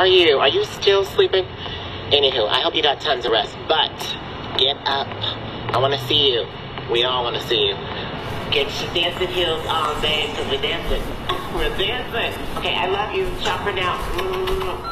are you? Are you still sleeping? Anywho, I hope you got tons of rest, but get up. I want to see you. We all want to see you. Get your dancing heels on, babe, because we're dancing. We're dancing. Okay, I love you. Ciao for now.